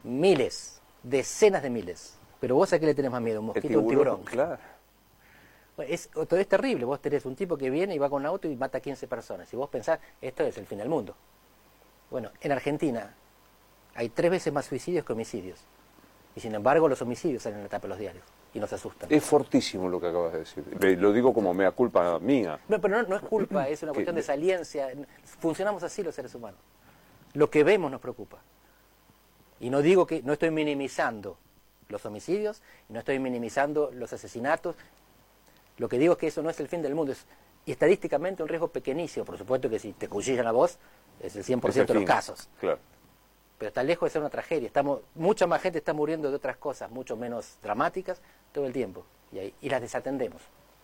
Miles, decenas de miles. Pero vos a qué le tenés más miedo, un mosquito o un tiburón. Claro. Todo es terrible. Vos tenés un tipo que viene y va con un auto y mata a 15 personas. Y vos pensás, esto es el fin del mundo. Bueno, en Argentina hay 3 veces más suicidios que homicidios. Y sin embargo los homicidios salen en la tapa de los diarios. Y nos asustan. Es fortísimo lo que acabas de decir. Lo digo como mea culpa mía. No, pero no es culpa, es una cuestión de saliencia. Funcionamos así los seres humanos. Lo que vemos nos preocupa. Y no digo que, no estoy minimizando los homicidios, y no estoy minimizando los asesinatos. Lo que digo es que eso no es el fin del mundo. Y estadísticamente un riesgo pequeñísimo. Por supuesto que si te cuchillan a vos, es el 100% de los casos. Claro. Pero está lejos de ser una tragedia. Mucha más gente está muriendo de otras cosas, mucho menos dramáticas, todo el tiempo. Y las desatendemos.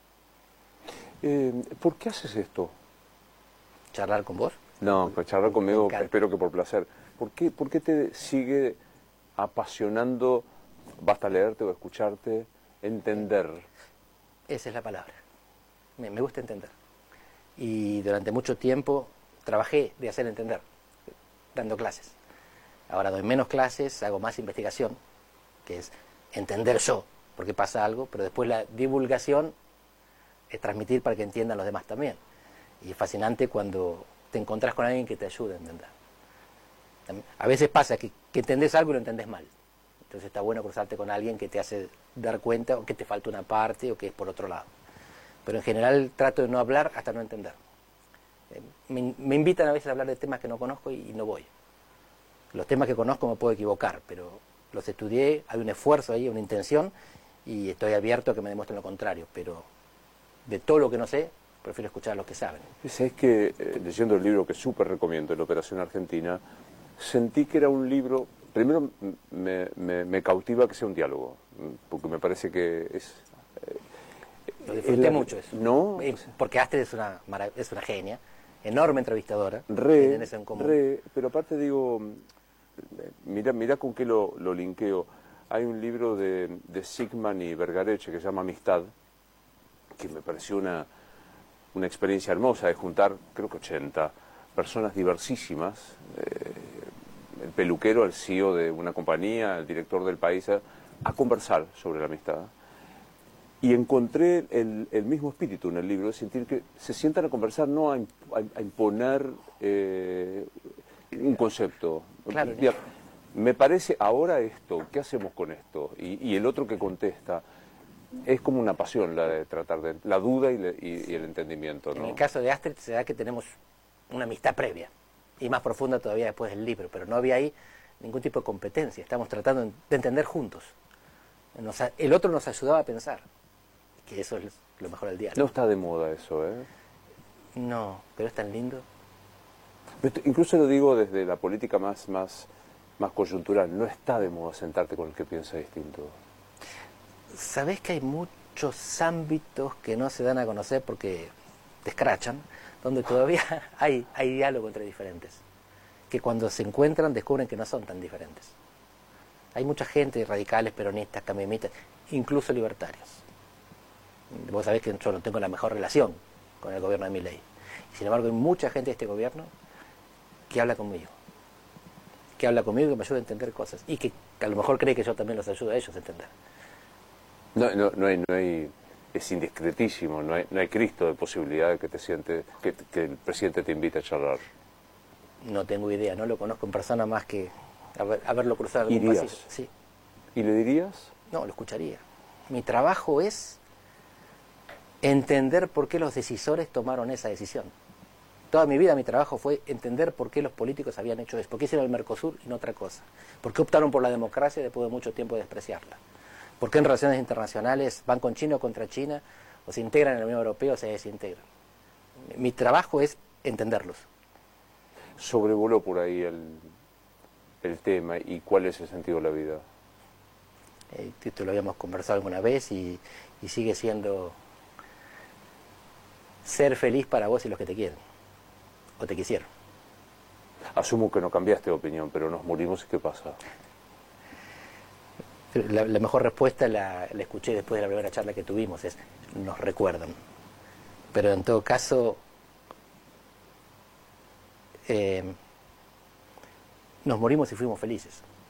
¿Por qué haces esto? ¿Charlar con vos? No, pues charlar conmigo, espero que por placer. ¿Por qué te sigue apasionando, basta leerte o escucharte, entender? Esa es la palabra. Me gusta entender. Y durante mucho tiempo trabajé de hacer entender, dando clases. Ahora doy menos clases, hago más investigación, que es entender yo por qué pasa algo, pero después la divulgación es transmitir para que entiendan los demás también. Y es fascinante cuando te encontrás con alguien que te ayuda a entender. A veces pasa que entendés algo y lo entendés mal. Entonces está bueno cruzarte con alguien que te hace dar cuenta o que te falta una parte o que es por otro lado. Pero en general trato de no hablar hasta no entender. Me invitan a veces a hablar de temas que no conozco y no voy. Los temas que conozco me puedo equivocar, pero los estudié, hay un esfuerzo ahí, una intención, y estoy abierto a que me demuestren lo contrario. Pero de todo lo que no sé, prefiero escuchar a los que saben. Es que leyendo el libro que súper recomiendo, La Operación Argentina, sentí que era un libro, primero me cautiva que sea un diálogo, porque me parece que es... Lo disfruté mucho eso. ¿No? Porque Astrid es una genia, enorme entrevistadora. Tienen eso en común. Pero aparte digo, mira con qué lo linkeo. Hay un libro de Sigman y Vergareche que se llama Amistad, que me pareció una experiencia hermosa de juntar, creo que 80 personas diversísimas, el peluquero, el CEO de una compañía, el director del país, a conversar sobre la amistad. Y encontré el mismo espíritu en el libro, de sentir que se sientan a conversar, no a imponer un concepto. Claro. Me parece ahora esto, ¿qué hacemos con esto? Y el otro que contesta, es como una pasión la de tratar de la duda y el entendimiento, ¿no? En el caso de Astrid se da que tenemos una amistad previa, y más profunda todavía después del libro, pero no había ahí ningún tipo de competencia, estamos tratando de entender juntos. El otro nos ayudaba a pensar, que eso es lo mejor del diálogo. No está de moda eso, ¿eh? No, pero es tan lindo. Incluso lo digo desde la política más coyuntural, no está de moda sentarte con el que piensa distinto. ¿Sabés que hay muchos ámbitos que no se dan a conocer porque te escrachan, donde todavía hay diálogo entre diferentes, que cuando se encuentran descubren que no son tan diferentes? Hay mucha gente, radicales, peronistas, cambiamistas, incluso libertarios. Vos sabés que yo no tengo la mejor relación con el gobierno de Milei. Sin embargo, hay mucha gente de este gobierno que habla conmigo. Que habla conmigo y que me ayuda a entender cosas. Y que a lo mejor cree que yo también los ayudo a ellos a entender. No hay, es indiscretísimo, no hay Cristo de posibilidad de que el presidente te invite a charlar. No tengo idea, no lo conozco en persona más que haberlo cruzado en un pasillo. Sí. ¿Y le dirías? No, lo escucharía. Mi trabajo es entender por qué los decisores tomaron esa decisión. Toda mi vida mi trabajo fue entender por qué los políticos habían hecho eso, por qué hicieron el Mercosur y no otra cosa, por qué optaron por la democracia después de mucho tiempo de despreciarla, por qué en relaciones internacionales van con China o contra China, o se integran en la Unión Europea o se desintegran. Mi trabajo es entenderlos. Sobrevoló por ahí el tema y cuál es el sentido de la vida. Esto lo habíamos conversado alguna vez y sigue siendo ser feliz para vos y los que te quieren o te quisieron. Asumo que no cambiaste de opinión, pero nos morimos y ¿qué pasa? La mejor respuesta la escuché después de la primera charla que tuvimos, es nos recuerdan. Pero en todo caso, nos morimos y fuimos felices.